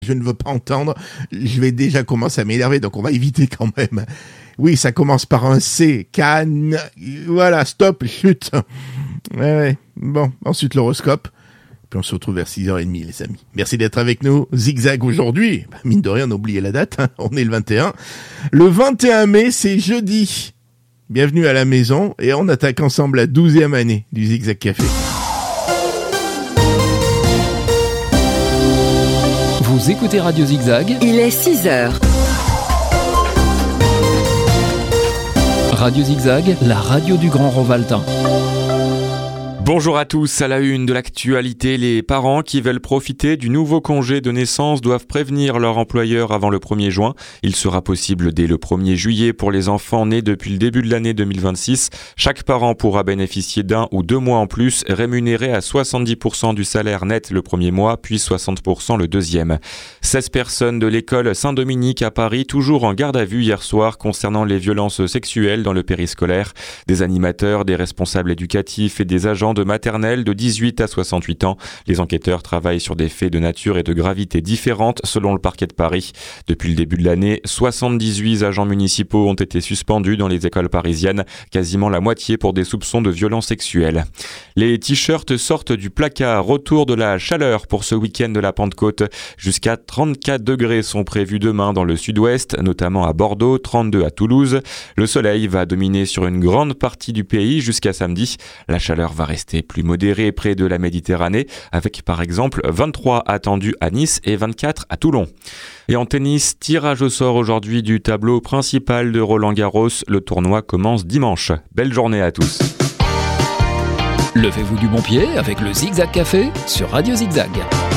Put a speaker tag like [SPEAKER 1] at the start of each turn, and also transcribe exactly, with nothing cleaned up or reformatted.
[SPEAKER 1] Je ne veux pas entendre, je vais déjà commencer à m'énerver, donc on va éviter quand même. Oui, ça commence par un C, Cannes, voilà, stop, chute. Ouais, ouais. Bon, ensuite l'horoscope, puis on se retrouve vers six heures trente les amis. Merci d'être avec nous, Zigzag aujourd'hui, mine de rien on a oublié la date, hein. On est le vingt et un. Le vingt et un mai, c'est jeudi. Bienvenue à la maison, et on attaque ensemble la douzième année du Zigzag Café.
[SPEAKER 2] Vous écoutez Radio Zigzag.
[SPEAKER 3] Il est six heures.
[SPEAKER 2] Radio Zigzag, la radio du Grand Rovaltain.
[SPEAKER 4] Bonjour à tous, à la une de l'actualité, les parents qui veulent profiter du nouveau congé de naissance doivent prévenir leur employeur avant le premier juin. Il sera possible dès le premier juillet pour les enfants nés depuis le début de l'année deux mille vingt-six. Chaque parent pourra bénéficier d'un ou deux mois en plus, rémunéré à soixante-dix pour cent du salaire net le premier mois, puis soixante pour cent le deuxième. seize personnes de l'école Saint-Dominique à Paris, toujours en garde à vue hier soir concernant les violences sexuelles dans le périscolaire. Des animateurs, des responsables éducatifs et des agents de maternelle de dix-huit à soixante-huit ans. Les enquêteurs travaillent sur des faits de nature et de gravité différentes selon le parquet de Paris. Depuis le début de l'année, soixante-dix-huit agents municipaux ont été suspendus dans les écoles parisiennes, quasiment la moitié pour des soupçons de violences sexuelles. Les t-shirts sortent du placard, retour de la chaleur pour ce week-end de la Pentecôte. Jusqu'à trente-quatre degrés sont prévus demain dans le sud-ouest, notamment à Bordeaux, trente-deux à Toulouse. Le soleil va dominer sur une grande partie du pays jusqu'à samedi. La chaleur va rester plus modérée près de la Méditerranée, avec par exemple vingt-trois attendus à Nice et vingt-quatre à Toulon. Et en tennis, tirage au sort aujourd'hui du tableau principal de Roland-Garros. Le tournoi commence dimanche. Belle journée à tous.
[SPEAKER 2] Levez-vous du bon pied avec le Zigzag Café sur Radio Zigzag.